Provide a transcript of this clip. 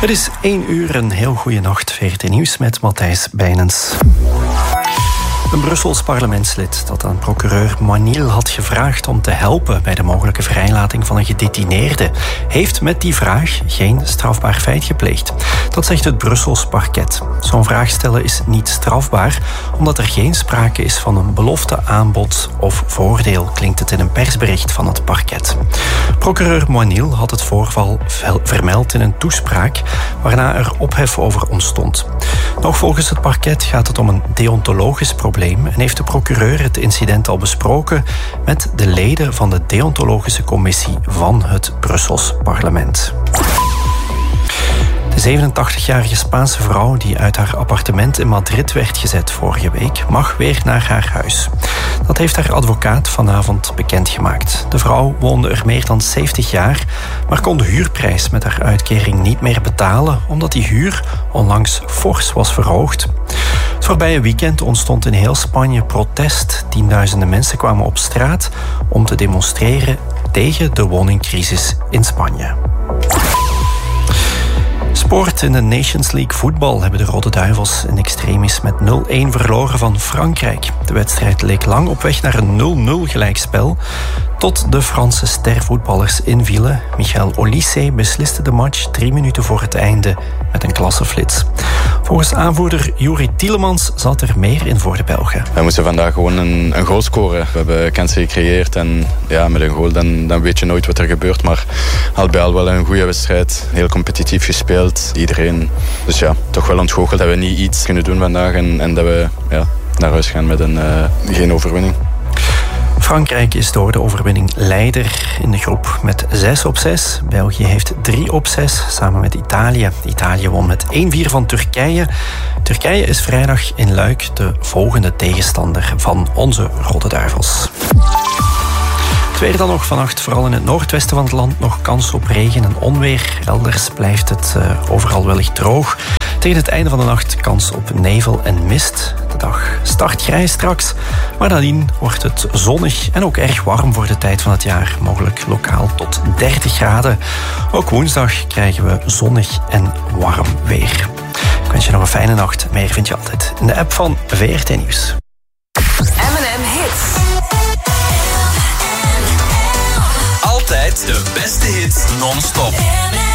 Het is 1 uur, een heel goede nacht. VRT Nieuws met Matthijs Bijnens. Een Brussels parlementslid dat aan procureur Moinil had gevraagd om te helpen bij de mogelijke vrijlating van een gedetineerde, heeft met die vraag geen strafbaar feit gepleegd. Dat zegt het Brussels parket. Zo'n vraag stellen is niet strafbaar, omdat er geen sprake is van een belofte, aanbod of voordeel, klinkt het in een persbericht van het parket. Procureur Moinil had het voorval vermeld in een toespraak, waarna er ophef over ontstond. Nog volgens het parket gaat het om een deontologisch probleem en heeft de procureur het incident al besproken met de leden van de deontologische commissie van het Brussels parlement. De 87-jarige Spaanse vrouw die uit haar appartement in Madrid werd gezet vorige week mag weer naar haar huis. Dat heeft haar advocaat vanavond bekendgemaakt. De vrouw woonde er meer dan 70 jaar, maar kon de huurprijs met haar uitkering niet meer betalen omdat die huur onlangs fors was verhoogd. Het voorbije weekend ontstond in heel Spanje protest. Tienduizenden mensen kwamen op straat om te demonstreren tegen de woningcrisis in Spanje. Sport in de Nations League voetbal hebben de Rode Duivels in extremis met 0-1 verloren van Frankrijk. De wedstrijd leek lang op weg naar een 0-0 gelijkspel, tot de Franse stervoetballers invielen. Michael Olise besliste de match 3 minuten voor het einde met een klasseflits. Volgens aanvoerder Juri Tielemans zat er meer in voor de Belgen. We moesten vandaag gewoon een goal scoren. We hebben kansen gecreëerd en ja, met een goal dan weet je nooit wat er gebeurt. Maar al bij al wel een goede wedstrijd. Heel competitief gespeeld. Iedereen. Dus ja, toch wel ontgoocheld dat we niet iets kunnen doen vandaag en dat we naar huis gaan met geen overwinning. Frankrijk is door de overwinning leider in de groep met 6-6. België heeft 3-6 samen met Italië. Italië won met 1-4 van Turkije. Turkije is vrijdag in Luik de volgende tegenstander van onze Rode Duivels. Het weer dan nog vannacht, vooral in het noordwesten van het land, nog kans op regen en onweer. Elders blijft het overal wellicht droog. Tegen het einde van de nacht kans op nevel en mist. De dag start grijs straks, maar nadien wordt het zonnig en ook erg warm voor de tijd van het jaar. Mogelijk lokaal tot 30 graden. Ook woensdag krijgen we zonnig en warm weer. Ik wens je nog een fijne nacht. Meer vind je altijd in de app van VRT Nieuws. M&M Hits. Altijd de beste hits non-stop.